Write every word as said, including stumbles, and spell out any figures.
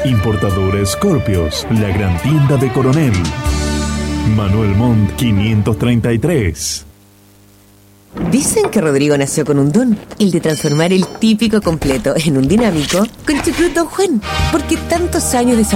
Importadora Scorpios, la gran tienda de Coronel. Manuel Montt quinientos treinta y tres. Dicen que Rodrigo nació con un don, el de transformar el típico completo en un dinámico con Chucrut Don Juan, porque tantos años de